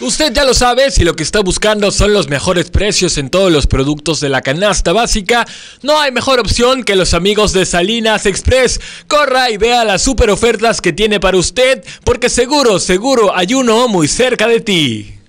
Usted ya lo sabe, si lo que está buscando son los mejores precios en todos los productos de la canasta básica, no hay mejor opción que los amigos de Salinas Express. Corra y vea las super ofertas que tiene para usted, porque seguro hay uno muy cerca de ti.